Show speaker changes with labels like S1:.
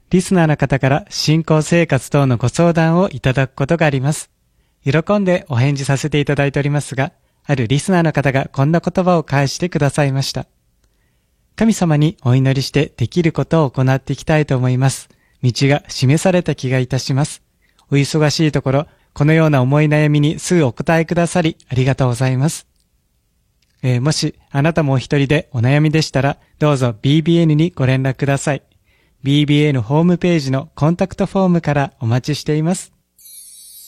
S1: リスナーの方から信仰生活等のご相談をいただくことがあります。喜んでお返事させていただいておりますが、あるリスナーの方がこんな言葉を返してくださいました。神様にお祈りしてできることを行っていきたいと思います。道が示された気がいたします。お忙しいところ、このような思い悩みにすぐお答えくださりありがとうございます。もしあなたもお一人でお悩みでしたら、どうぞ BBN にご連絡ください。BBN ホームページのコンタクトフォームからお待ちしています。